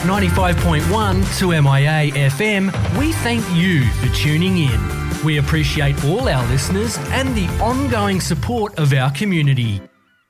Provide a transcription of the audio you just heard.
95.1 to MIA FM, we thank you for tuning in. We appreciate all our listeners and the ongoing support of our community.